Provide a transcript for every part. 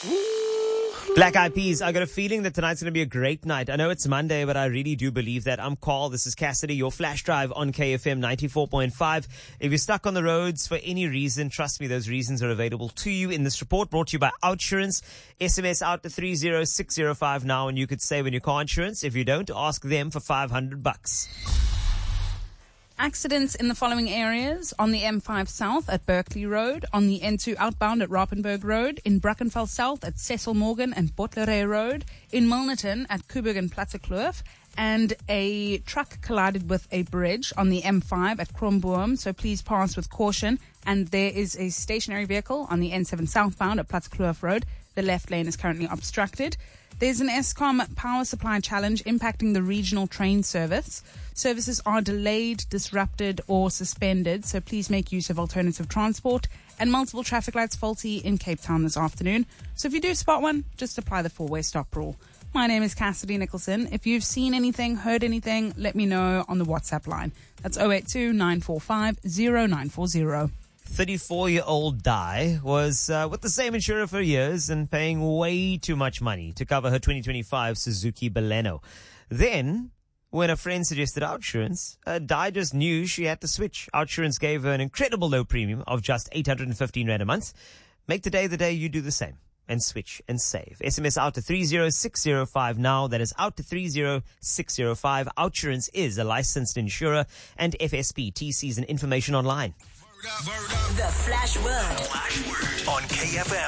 Black Eyed Peas, I got a feeling that tonight's going to be a great night. I know it's Monday, but I really do believe that. I'm Carl. This is Cassidy, your flash drive on KFM 94.5. If you're stuck on the roads for any reason, trust me, those reasons are available to you in this report brought to you by Outsurance. SMS out to 30605 now and you could save on your car insurance. If you don't, ask them for $500. Accidents in the following areas: on the M5 South at Berkeley Road, on the N2 outbound at Rappenberg Road, in Brackenfell South at Cecil Morgan and Bottleray Road, in Milnerton at Kuburg and Plattekloof, and a truck collided with a bridge on the M5 at Kromboom, so please pass with caution. And there is a stationary vehicle on the N7 southbound at Plattekloof Road. The left lane is currently obstructed. There's an Eskom power supply challenge impacting the regional train service. Services are delayed, disrupted, or suspended, so please make use of alternative transport. And multiple traffic lights faulty in Cape Town this afternoon. So if you do spot one, just apply the four-way stop rule. My name is Cassidy Nicholson. If you've seen anything, heard anything, let me know on the WhatsApp line. That's 082-945-0940. 34-year-old Di was with the same insurer for years and paying way too much money to cover her 2025 Suzuki Baleno. Then, when a friend suggested Outsurance, Di just knew she had to switch. Outsurance gave her an incredible low premium of just 815 Rand a month. Make today the day you do the same and switch and save. SMS out to 30605 now. That is out to 30605. Outsurance is a licensed insurer and FSP. TCs and information online. The Flash Word. On KFM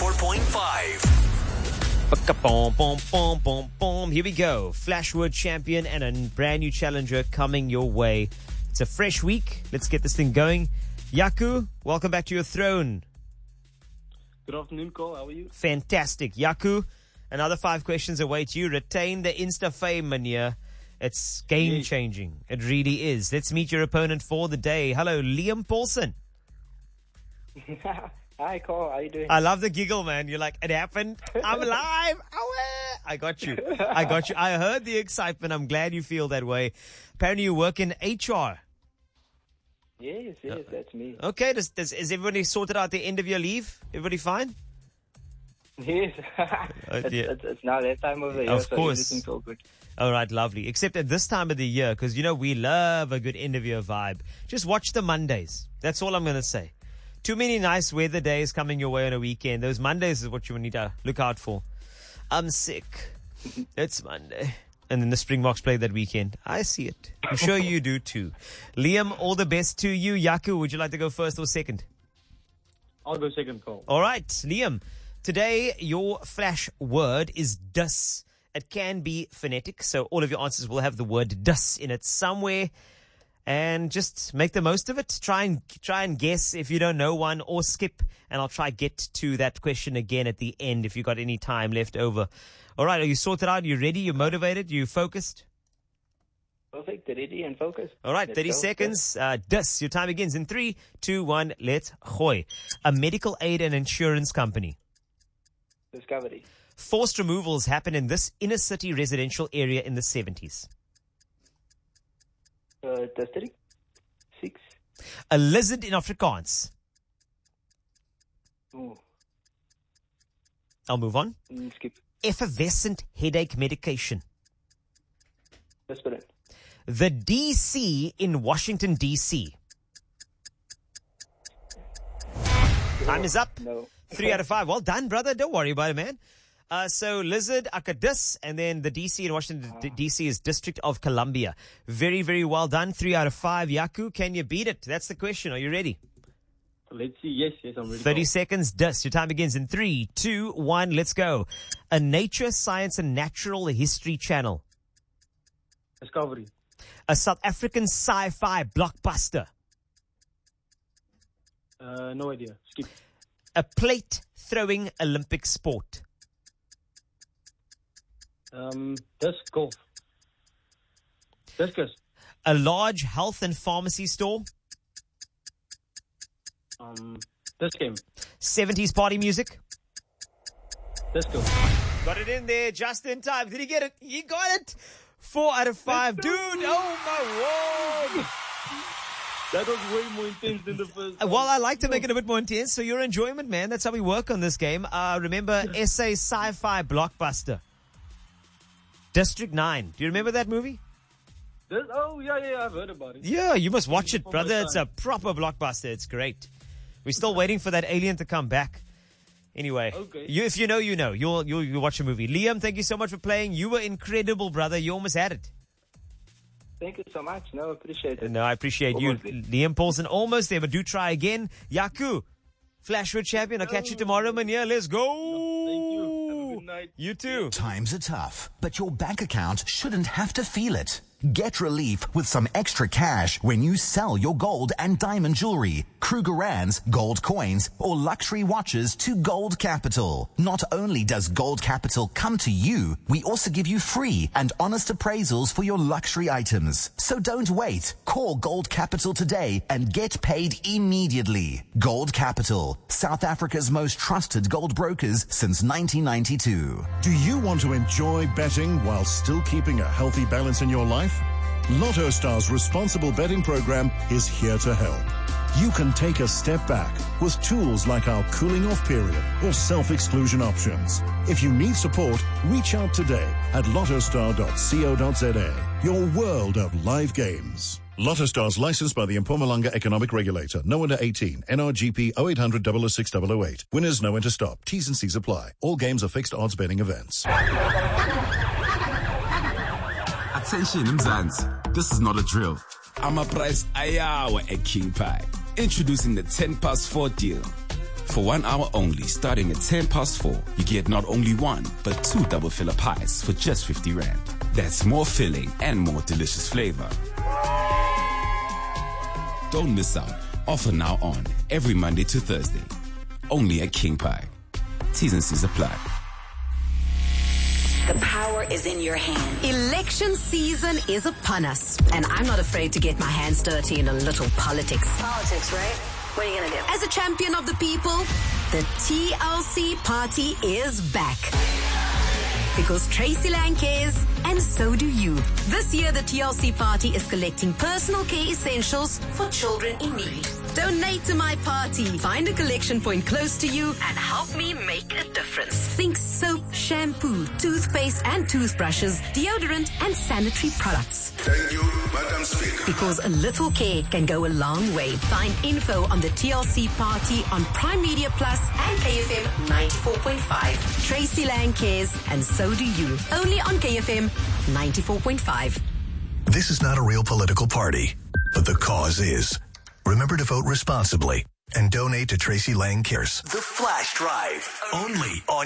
94.5. Here we go. Flashword champion and a brand new challenger coming your way. It's a fresh week. Let's get this thing going. Yaku, welcome back to your throne. Good afternoon, Cole. How are you? Fantastic. Yaku, another 5 questions await you. Retain the Insta fame, Mania. It's game-changing. It really is. Let's meet your opponent for the day. Hello, Liam Paulson. Hi, Cole. How you doing? I love the giggle, man. You're like, it happened. I'm alive. I got you. I heard the excitement. I'm glad you feel that way. Apparently you work in HR. Yes, that's me. Okay. Is everybody sorted out the end of your leave? Everybody fine? Yes. It's now that time of the year, of course. So everything's all good. All right, lovely. Except at this time of the year, because, we love a good end-of-year vibe. Just watch the Mondays. That's all I'm going to say. Too many nice weather days coming your way on a weekend. Those Mondays is what you need to look out for. I'm sick. It's Monday. And then the Springboks play that weekend. I see it. I'm sure you do too. Liam, all the best to you. Yaku, would you like to go first or second? I'll go second, Cole. All right, Liam. Today, your flash word is dus. It can be phonetic, so all of your answers will have the word dus in it somewhere. And just make the most of it. Try and guess if you don't know one, or skip. And I'll try get to that question again at the end if you've got any time left over. All right, are you sorted out? Are you ready? You motivated? You focused? Perfect. Ready and focused. All right, 30 seconds. Dus. Your time begins in 3, 2, 1. Let's gooi. A medical aid and insurance company. Discovery. Forced removals happen in this inner city residential area in the 70s. District 6. A lizard in Afrikaans. Ooh. I'll move on. Skip. Effervescent headache medication. Aspirin. The DC in Washington, D.C. Time is up. No. 3 out of 5. Well done, brother. Don't worry about it, man. So Lizard, Akadus, and then the DC in Washington, DC is District of Columbia. Very, very well done. 3 out of 5. Yaku, can you beat it? That's the question. Are you ready? Let's see. Yes, I'm ready. 30 seconds. Dus. Your time begins in 3, 2, 1. Let's go. A nature, science, and natural history channel. Discovery. A South African sci-fi blockbuster. No idea. Skip. A plate throwing Olympic sport. Golf. Discus. A large health and pharmacy store. This game. 70s party music. Disco. Got it in there just in time. Did he get it? He got it. 4 out of 5. Dude, oh my word. That was way more intense than the first one. Well, I like to make it a bit more intense, so your enjoyment, man. That's how we work on this game. Remember SA sci-fi blockbuster, District 9. Do you remember that movie? Oh, yeah, I've heard about it. Yeah, you must watch it, brother. It's a proper blockbuster. It's great. We're still waiting for that alien to come back. Anyway, okay. If you know, you know. You'll watch a movie. Liam, thank you so much for playing. You were incredible, brother. You almost had it. Thank you so much. No, I appreciate it. No, I appreciate Almost you. Liam Paulson, almost there, but do try again. Yaku, Flashwood champion. I'll catch you tomorrow, man. Yeah, let's go. Thank you. Have a good night. You too. Times are tough, but your bank account shouldn't have to feel it. Get relief with some extra cash when you sell your gold and diamond jewelry, Krugerrands, gold coins, or luxury watches to Gold Capital. Not only does Gold Capital come to you, we also give you free and honest appraisals for your luxury items. So don't wait. Call Gold Capital today and get paid immediately. Gold Capital, South Africa's most trusted gold brokers since 1992. Do you want to enjoy betting while still keeping a healthy balance in your life? Lotto Star's responsible betting program is here to help. You can take a step back with tools like our cooling off period or self-exclusion options. If you need support, reach out today at lottostar.co.za. Your world of live games. Lotto Stars licensed by the Mpumalanga Economic Regulator. No under 18. NRGP 0800 006 008. Winners no enter stop. T's and C's apply. All games are fixed odds betting events. Attention, Mzansi. This is not a drill. I'm a price ayawa at King Pie. Introducing the 10+4 deal. For 1 hour only, starting at 4, you get not only 1, but 2 double filler pies for just 50 Rand. That's more filling and more delicious flavor. Don't miss out. Offer now on every Monday to Thursday. Only at King Pie. T's and C's apply. The power is in your hand. Election season is upon us, and I'm not afraid to get my hands dirty in a little politics. Politics, right? What are you going to do? As a champion of the people, the TLC party is back. Because Tracy Lang cares, and so do you. This year, the TLC party is collecting personal care essentials for children in need. Donate to my party. Find a collection point close to you and help me make a difference. Think soap, shampoo, toothpaste and toothbrushes, deodorant and sanitary products. Thank you, Madam Speaker. Because a little care can go a long way. Find info on the TLC party on Prime Media Plus and KFM 94.5. Tracy Lang cares, and so do you. Only on KFM 94.5. This is not a real political party, but the cause is. Remember to vote responsibly and donate to Tracy Lang Cares. The Flash Drive, only on